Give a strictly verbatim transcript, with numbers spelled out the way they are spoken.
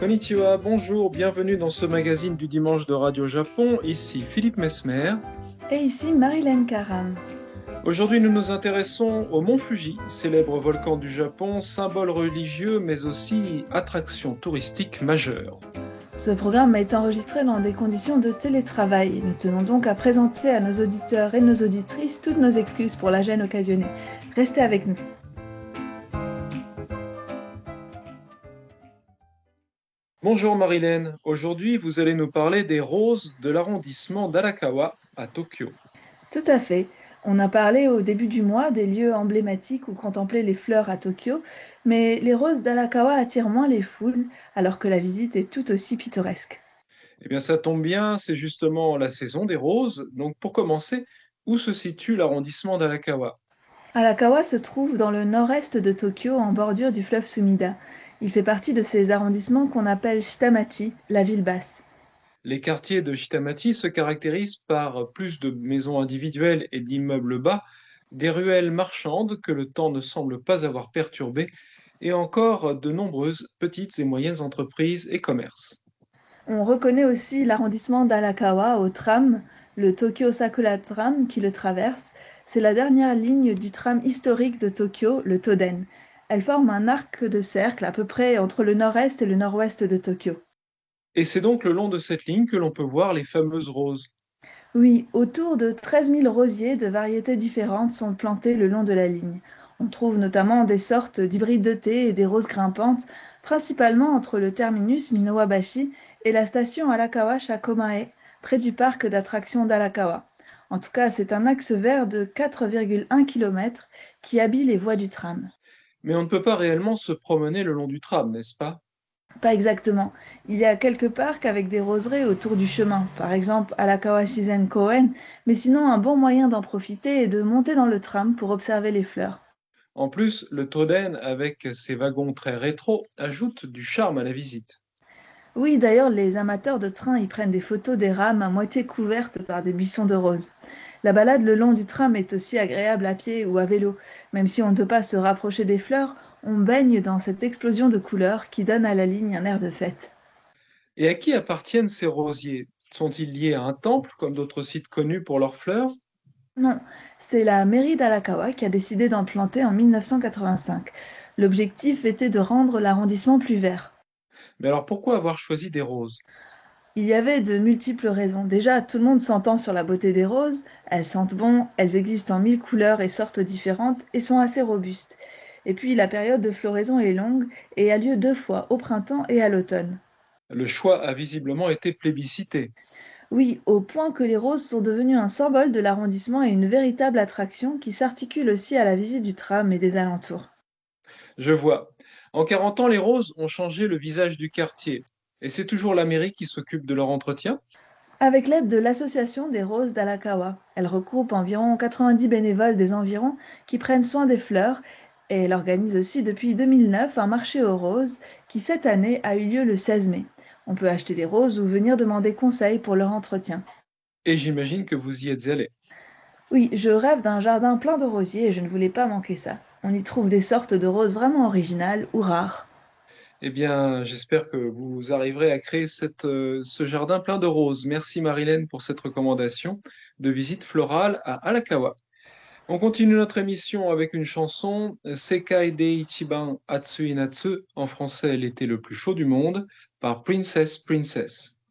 Konnichiwa, bonjour, bienvenue dans ce magazine du dimanche de Radio Japon. Ici Philippe Mesmer. Et ici Marilyn Karam. Aujourd'hui, nous nous intéressons au mont Fuji, célèbre volcan du Japon, symbole religieux mais aussi attraction touristique majeure. Ce programme est enregistré dans des conditions de télétravail. Nous tenons donc à présenter à nos auditeurs et nos auditrices toutes nos excuses pour la gêne occasionnée. Restez avec nous. Bonjour Marilyn, aujourd'hui vous allez nous parler des roses de l'arrondissement d'Arakawa à Tokyo. Tout à fait. On a parlé au début du mois des lieux emblématiques où contempler les fleurs à Tokyo, mais les roses d'Arakawa attirent moins les foules, alors que la visite est tout aussi pittoresque. Eh bien ça tombe bien, c'est justement la saison des roses. Donc pour commencer, où se situe l'arrondissement d'Arakawa? Arakawa se trouve dans le nord-est de Tokyo, en bordure du fleuve Sumida. Il fait partie de ces arrondissements qu'on appelle Shitamachi, la ville basse. Les quartiers de Shitamachi se caractérisent par plus de maisons individuelles et d'immeubles bas, des ruelles marchandes que le temps ne semble pas avoir perturbées, et encore de nombreuses petites et moyennes entreprises et commerces. On reconnaît aussi l'arrondissement d'Arakawa au tram, le Tokyo Sakura Tram qui le traverse. C'est la dernière ligne du tram historique de Tokyo, le Toden. Elle forme un arc de cercle à peu près entre le nord-est et le nord-ouest de Tokyo. Et c'est donc le long de cette ligne que l'on peut voir les fameuses roses. Oui, autour de treize mille rosiers de variétés différentes sont plantés le long de la ligne. On trouve notamment des sortes d'hybrides de thé et des roses grimpantes, principalement entre le terminus Minowabashi et la station Arakawa Shakomae, près du parc d'attractions d'Arakawa. En tout cas, c'est un axe vert de quatre virgule un kilomètres qui habille les voies du tram. Mais on ne peut pas réellement se promener le long du tram, n'est-ce pas? Pas exactement. Il y a quelques parcs avec des roseraies autour du chemin, par exemple à la Kawashizen Koen, mais sinon un bon moyen d'en profiter est de monter dans le tram pour observer les fleurs. En plus, le Toden, avec ses wagons très rétro, ajoute du charme à la visite. Oui, d'ailleurs, les amateurs de train y prennent des photos des rames à moitié couvertes par des buissons de roses. La balade le long du tram est aussi agréable à pied ou à vélo. Même si on ne peut pas se rapprocher des fleurs, on baigne dans cette explosion de couleurs qui donne à la ligne un air de fête. Et à qui appartiennent ces rosiers? Sont-ils liés à un temple, comme d'autres sites connus pour leurs fleurs? Non, c'est la mairie d'Arakawa qui a décidé d'en planter en mille neuf cent quatre-vingt-cinq. L'objectif était de rendre l'arrondissement plus vert. Mais alors pourquoi avoir choisi des roses? Il y avait de multiples raisons. Déjà, tout le monde s'entend sur la beauté des roses. Elles sentent bon, elles existent en mille couleurs et sortes différentes et sont assez robustes. Et puis, la période de floraison est longue et a lieu deux fois, au printemps et à l'automne. Le choix a visiblement été plébiscité. Oui, au point que les roses sont devenues un symbole de l'arrondissement et une véritable attraction qui s'articule aussi à la visite du tram et des alentours. Je vois. En quarante ans, les roses ont changé le visage du quartier. Et c'est toujours la mairie qui s'occupe de leur entretien? Avec l'aide de l'Association des Roses d'Arakawa, elle regroupe environ quatre-vingt-dix bénévoles des environs qui prennent soin des fleurs et elle organise aussi depuis deux mille neuf un marché aux roses qui cette année a eu lieu le seize mai. On peut acheter des roses ou venir demander conseil pour leur entretien. Et j'imagine que vous y êtes allé. Oui, je rêve d'un jardin plein de rosiers et je ne voulais pas manquer ça. On y trouve des sortes de roses vraiment originales ou rares. Eh bien, j'espère que vous arriverez à créer cette, euh, ce jardin plein de roses. Merci Marilène pour cette recommandation de visite florale à Arakawa. On continue notre émission avec une chanson, Sekai de Ichiban Atsui Natsu, en français l'été le plus chaud du monde, par Princess Princess.